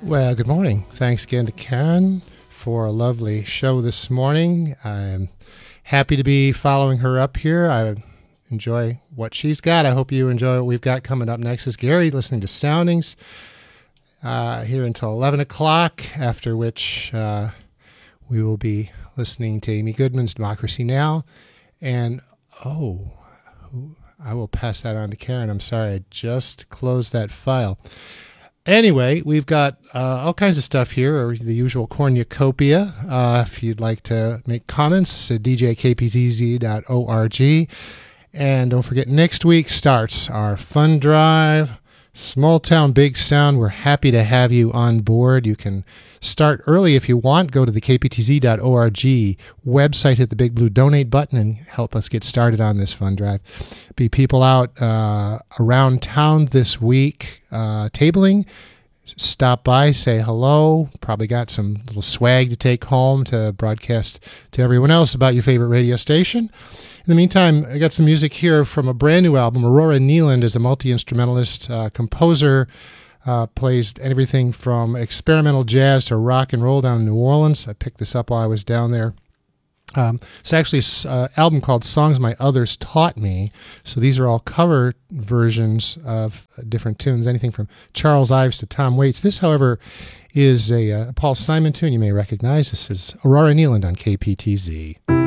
Well, good morning. Thanks again to Karen for a lovely show this morning. I'm happy to be following her up here. I enjoy what she's got. I hope you enjoy what we've got coming up next. Is Gary listening to Soundings here until 11 o'clock, after which we will be listening to Amy Goodman's Democracy Now! And, I will pass that on to Karen. I'm sorry, I just closed that file. Anyway, we've got all kinds of stuff here, or the usual cornucopia. If you'd like to make comments, djkpzz.org. And don't forget, next week starts our fun drive, Small Town Big Sound. We're happy to have you on board. You can start early if you want. Go to the kptz.org website, hit the big blue donate button, and help us get started on this fun drive. Be people out around town this week tabling. Stop by, say hello. Probably got some little swag to take home to broadcast to everyone else about your favorite radio station. In the meantime, I got some music here from a brand new album. Aurora Nealand is a multi-instrumentalist, composer, plays everything from experimental jazz to rock and roll down in New Orleans. I picked this up while I was down there. It's actually an album called Songs My Others Taught Me. So these are all cover versions of different tunes, anything from Charles Ives to Tom Waits. This, however, is a Paul Simon tune you may recognize. This is Aurora Nealand on KPTZ.